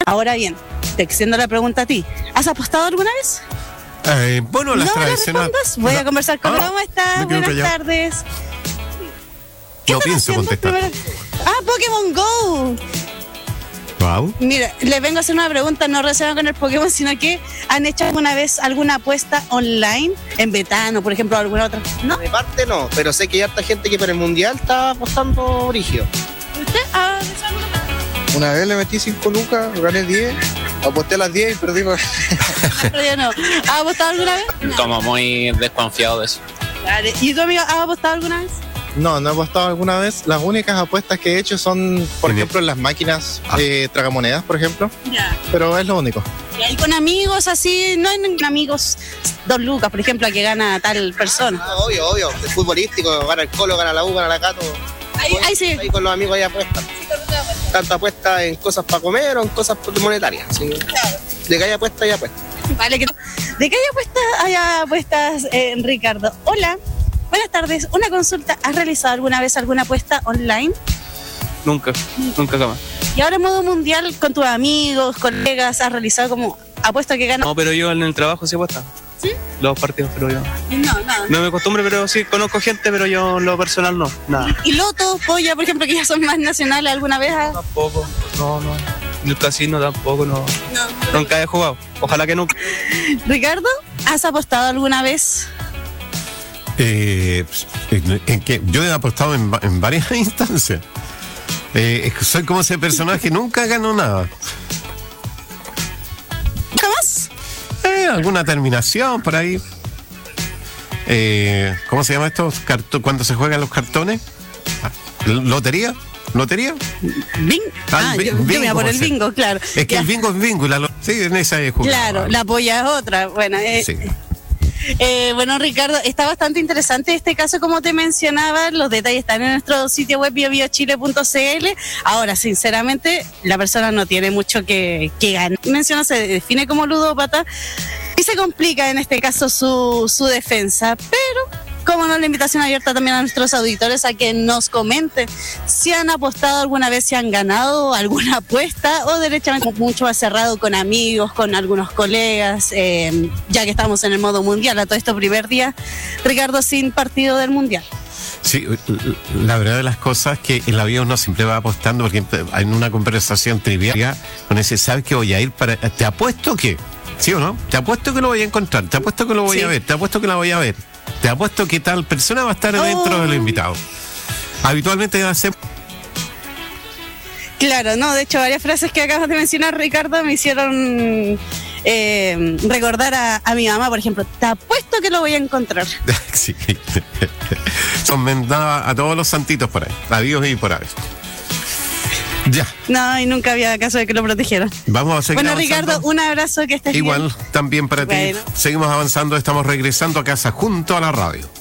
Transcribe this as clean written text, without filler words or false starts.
Ahora bien, te extiendo la pregunta a ti. ¿Has apostado alguna vez? Bueno, las no tradicionales. Voy a conversar con ¿cómo estás? Buenas tardes. No pienso contestar. Pokémon Go. Wow. Mira, les vengo a hacer una pregunta no relacionada con el Pokémon, sino que ¿han hecho alguna vez alguna apuesta online en Betano, por ejemplo, o alguna otra? ¿No? De parte no, pero sé que hay harta gente que para el mundial está apostando rígido. ¿Usted? Una vez le metí 5 lucas, gané 10, aposté a las 10 y perdí. Pero yo no. ¿Has apostado alguna vez? No. Como muy desconfiado de eso. Vale. ¿Y tu amigo has apostado alguna vez? No, no he apostado alguna vez. Las únicas apuestas que he hecho son, por ejemplo, en las máquinas tragamonedas, por ejemplo. Ya. Pero es lo único. ¿Y ahí con amigos así? No hay amigos 2 lucas, por ejemplo, a que gana tal persona. Obvio. Es futbolístico, gana el Colo, gana la U, gana la Cato. Ahí sí. Ahí con los amigos hay apuestas. Tanto apuestas en cosas para comer o en cosas monetarias. ¿Sí? Claro. De que hay apuestas, hay apuestas. Vale, ¿de qué hay apuestas, Ricardo? Hola, buenas tardes. Una consulta, ¿has realizado alguna vez alguna apuesta online? Nunca jamás. Y ahora en modo mundial, con tus amigos, colegas, ¿has realizado como apuesta que gana? No, pero yo en el trabajo sí apuesto. ¿Sí? Los partidos, pero yo No. no me acostumbro, pero sí conozco gente, pero yo en lo personal no, nada. ¿Y Loto, Polla, por ejemplo, que ya son más nacionales, alguna vez? Tampoco, no. En el casino tampoco, no. Nunca he jugado, ojalá que nunca. Ricardo, ¿has apostado alguna vez? ¿En qué? Yo he apostado en varias instancias. Soy como ese personaje, nunca gano nada. ¿Jamás? Alguna terminación por ahí. ¿Cómo se llama esto? Cuando se juegan los cartones. ¿Lotería? Yo me voy a poner el bingo, claro. Es que el bingo es bingo. Sí, en esa he jugado. Claro, la polla es otra. Bueno, sí. Bueno, Ricardo, está bastante interesante este caso, como te mencionaba. Los detalles están en nuestro sitio web biobiochile.cl. Ahora, sinceramente, la persona no tiene mucho que ganar. Menciona, se define como ludópata y se complica en este caso su defensa, pero como no, la invitación abierta también a nuestros auditores a que nos comenten si han apostado alguna vez, si han ganado alguna apuesta o derechamente mucho más cerrado con amigos, con algunos colegas, ya que estamos en el modo mundial, a todo esto primer día, Ricardo, sin partido del mundial. Sí, la verdad de las cosas es que en la vida uno siempre va apostando, porque en una conversación trivial uno dice, ¿sabes qué voy a ir para? ¿Te apuesto que? ¿Sí o no? Te apuesto que lo voy a encontrar, te apuesto que lo voy a ver, te apuesto que la voy a ver. Te apuesto que tal persona va a estar dentro de los invitados. Habitualmente hace... Claro, no, de hecho varias frases que acabas de mencionar, Ricardo, me hicieron recordar a mi mamá, por ejemplo. Te apuesto que lo voy a encontrar. Sí. Encomendaba a todos los santitos por ahí, a Dios y por ahí. Ya. No, y nunca había caso de que lo protegieran. Vamos a seguir Bueno, avanzando. Ricardo, un abrazo, que estés Igual, bien. también para ti. Seguimos avanzando, estamos regresando a casa junto a la radio.